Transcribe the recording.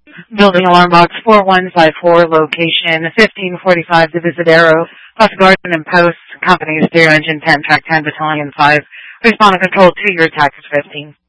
Building alarm box 4154, location 1545 Divisadero, Plus Garden and Post, Company Stereo Engine 10, Track 10, Battalion 5. Respond to control 2, your attack is 15.